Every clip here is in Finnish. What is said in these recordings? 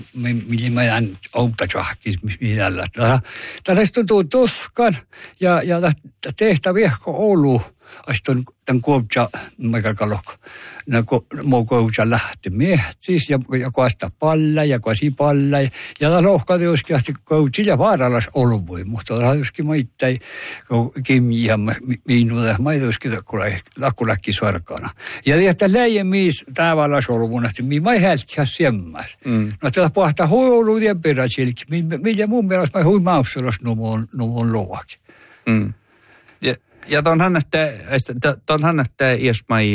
mä jään outa tjahkis, mitä tällaista tuntuu tuskan ja tehtä viehko Oulu, astun tämän kuopja, mikä kalok, muu kuopja lähti miehtis ja kuasta palla ja kuasi palla ja tämä lohkati joskin asti kuopja ja vaaralas olvui, mutta tämä joskin maittai kimjiä minuuta, mä joskin lakkuläkki suorkana. Ja että läjä miis tavallas olvun, että mä ei hältkiä semmäs. No tällä pohtaa huiuluudien perätsilki, millä mun mielestä mä hui maussulas numun luoki. Ja tuonhan, että Iesmai,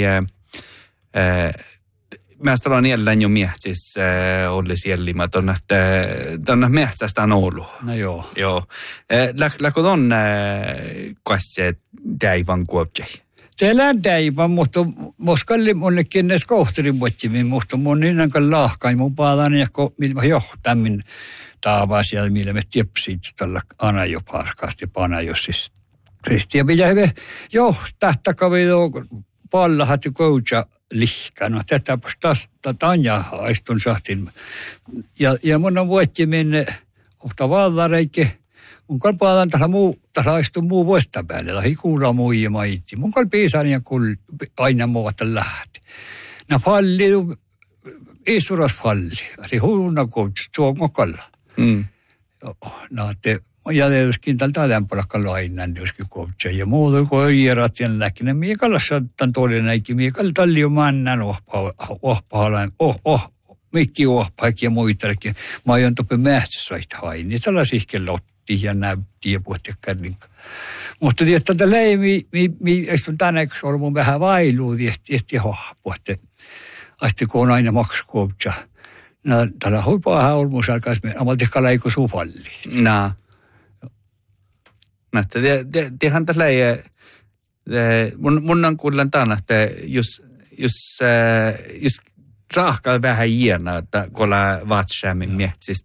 mästä on jälleen jo miehtis olisi jällimä, tuonne miehtästä on ollut. No joo. Joo. Läkö ton kasse täivän kuopjai? Teillä täivän, mutta moskalli monnekin edes kohterin vuotsimin, mutta mun niinankaan lahkain mun paadan ja millä johtamin taavas ja millä me tiepsit tällä aina jo parkaasti panajossista. Ja mitä hyvä johtaa takavilla pallahat ja koutsa lihkä. No tätä taas Tanja aistun sahtin. Ja mun on vuotimin ohta vallareikki. Mun kol paadan tässä aistun muu vuosta päälle. Lähi kuulla muu ja maitti. Mun kol piisan ja aina muuta lähti. No falli, isuras falli. Eli huuna koutsa tuon kalla. No te... Ja tietysti tältä lämpölakka lainan joskin koptsa. Ja muuta kuin hierat ja läkinen. Mie kallassa tämän todennäkin. Mie kall talli mannan ohpahalan. Mikki ohpaikki ja muitakin. Mä aion toppe mähtsäsait haini. Tällaisia lotti ja näytti ja puhuttekään. Mutta tätä leimi, eikö tänäksi ollut mun vähän vailuu. Tietti hohpuhte. Asti kun on aina maksukoptsa. No tällä huipaahan olmus alkaisi me. Amaltikka läikö sufalli. Naa. Tiedän tässä mun on kuullut tämän, että jos rahkaa vähän hienoa, että kun ollaan vatsaammin miettis,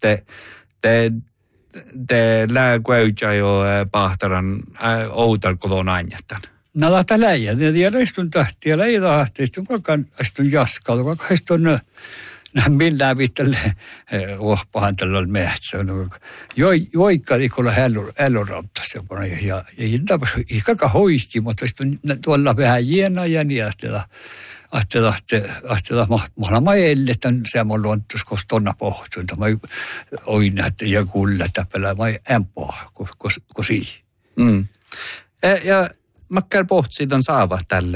te lääkäyjä jo pahtaran outar kolon ainjatan. No lähtee läijä. Ja istun tahtia, läijä tahtia, istun kalkan, istun jaskalla, kalkan istun millään viittelle ohpahan tällä mehtsä. Joikka ikolla hällorauttas. Ja ikka hoisti, mutta tuolla vähän hienoa ja niin, että mä elle tämän semmoinen luontus, koska tonna pohtuin. Mä oin nähty ja kuulla täpälä, mä en poha, kun siihen. Ja makkar pohtsit on saava tällä,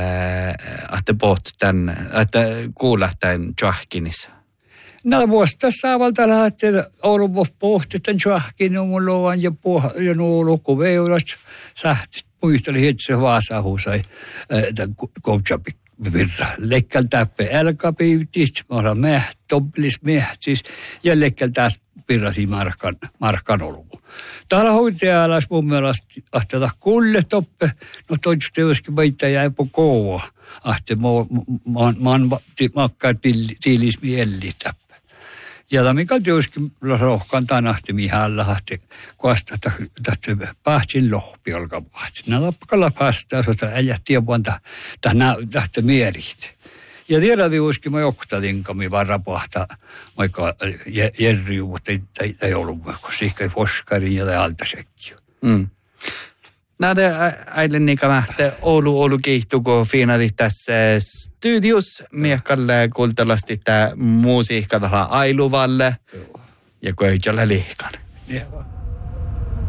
että kuulla tämän tjahkinissa. No vuosta saavalta lähtee Oulun pohti tämän tjahkin, mun luovan ja nuolukku veulas. Sähtit muisteli hitse vaasahusai tämän koutsapi virra. Lekkäl täppä älkäpiivtistä, mä olen toblis mehtis ja lekkäl tässä virrasi markan olumu. Täällä hoitajalas mun mielestä ahteta kulle toppe, no toivottavasti joskin meitä jäi po koua. Ahte maan makkaa tiilis mielli täppä. Ja mikä joskin rohkaan tanahti mihään lahti, kuasta tahti pahtsin lohpi olka vahti. Nää lappakalla pastaa, sota äijättiin vuonta tahti mierihti. Ja tiedät joskin mä johtatinkami varapahta, vaikka Jerry, mutta ei ollut, kun siihen foskarin ja altasekki. Näitä äilen niinkä mähtä Oulu kiihtuko fiinati tässä studios. Miekkalle kuultelasti tämä musiikka tällä ailuvalle ja koijalla liikan.